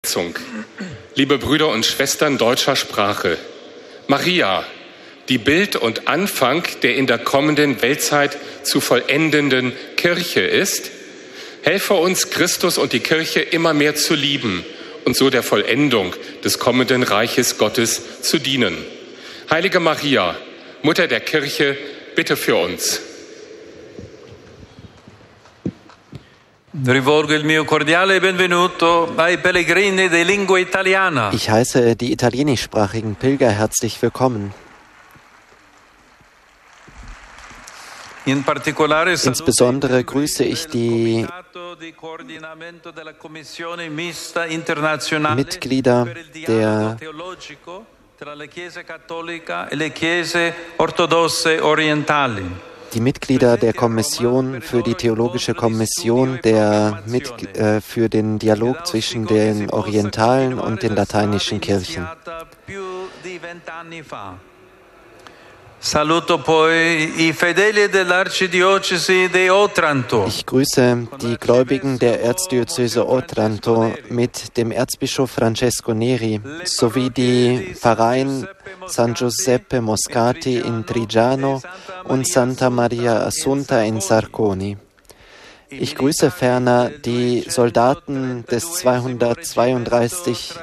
Liebe Brüder und Schwestern deutscher Sprache, Maria, die Bild und Anfang der in der kommenden Weltzeit zu vollendenden Kirche ist, helfe uns, Christus und die Kirche immer mehr zu lieben und so der Vollendung des kommenden Reiches Gottes zu dienen. Heilige Maria, Mutter der Kirche, bitte für uns. Rivolgo il mio cordiale benvenuto ai pellegrini di lingua italiana. Ich heiße die italienischsprachigen Pilger herzlich willkommen. Insbesondere grüße ich die Mitglieder der Kommission für die Theologische Kommission für den Dialog zwischen den orientalen und den lateinischen Kirchen. Ich grüße die Gläubigen der Erzdiözese Otranto mit dem Erzbischof Francesco Neri sowie die Pfarreien San Giuseppe Moscati in Triggiano und Santa Maria Assunta in Sarconi. Ich grüße ferner die Soldaten des 232.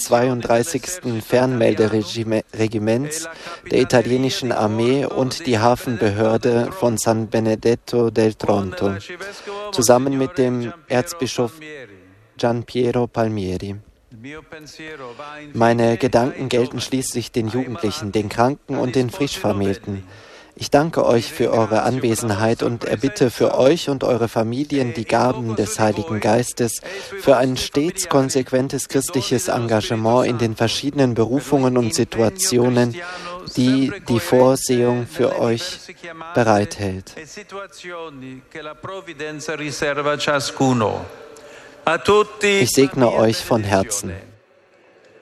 Fernmelderegiments der italienischen Armee und die Hafenbehörde von San Benedetto del Tronto, zusammen mit dem Erzbischof Gian Piero Palmieri. Meine Gedanken gelten schließlich den Jugendlichen, den Kranken und den Frischvermählten. Ich danke euch für eure Anwesenheit und erbitte für euch und eure Familien die Gaben des Heiligen Geistes für ein stets konsequentes christliches Engagement in den verschiedenen Berufungen und Situationen, die die Vorsehung für euch bereithält. Ich segne euch von Herzen.